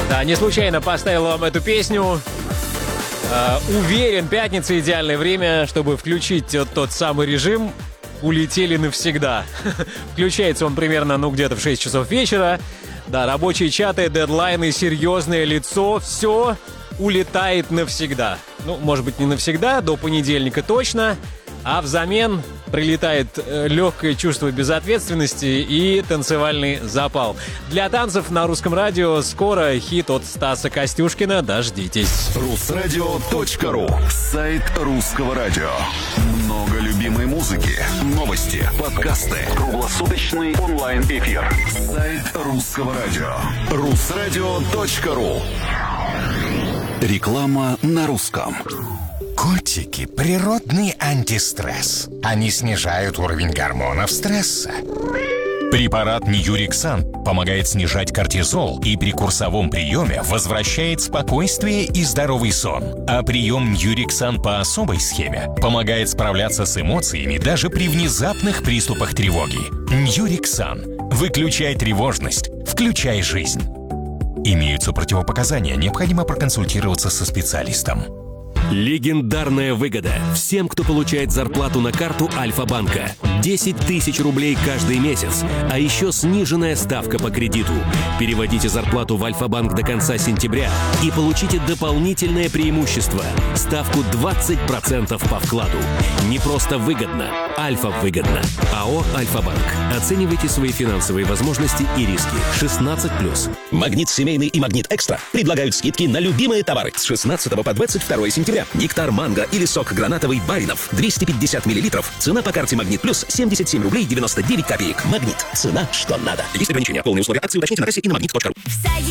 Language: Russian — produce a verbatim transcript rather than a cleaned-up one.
Да, не случайно поставил вам эту песню. Uh, уверен, пятница — идеальное время, чтобы включить тот, тот самый режим «Улетели навсегда». Включается он примерно, ну, где-то в шесть часов вечера. Да, рабочие чаты, дедлайны, серьезное лицо — все улетает навсегда. Ну, может быть, не навсегда, до понедельника точно. А взамен прилетает э, легкое чувство безответственности и танцевальный запал. Для танцев на русском радио скоро хит от Стаса Костюшкина. Дождитесь. Русрадио точка ру. Сайт русского радио. Много любимой музыки, новости, подкасты, круглосуточный онлайн-эфир. Сайт русского радио. Русрадио точка ру. Реклама на русском. Котики – природный антистресс. Они снижают уровень гормонов стресса. Препарат Ньюриксан помогает снижать кортизол и при курсовом приеме возвращает спокойствие и здоровый сон. А прием Ньюриксан по особой схеме помогает справляться с эмоциями даже при внезапных приступах тревоги. Ньюриксан. Выключай тревожность. Включай жизнь. Имеются противопоказания. Необходимо проконсультироваться со специалистом. Легендарная выгода всем, кто получает зарплату на карту Альфа-банка. десять тысяч рублей каждый месяц, а еще сниженная ставка по кредиту. Переводите зарплату в Альфа-банк до конца сентября и получите дополнительное преимущество – ставку двадцать процентов по вкладу. Не просто выгодно, Альфа-выгодно. АО «Альфа-банк». Оценивайте свои финансовые возможности и риски. шестнадцать плюс. Магнит семейный и Магнит Экстра предлагают скидки на любимые товары с шестнадцатого по двадцать второе сентября. Нектар манго или сок гранатовый Баринов двести пятьдесят миллилитров. Цена по карте Магнит Плюс семьдесят семь рублей девяносто девять копеек. Магнит. Цена, что надо. Есть ограничения. Полные условия акции уточните на кассе и на магнит точка ру.